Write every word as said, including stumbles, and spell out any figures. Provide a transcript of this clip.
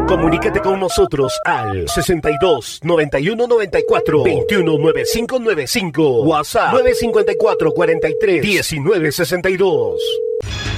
Comunícate con nosotros al sesenta y dos, noventa y uno, noventa y cuatro, veintiuno, noventa y cinco noventa y cinco. WhatsApp nueve cinco cuatro, cuarenta y tres, diecinueve sesenta y dos.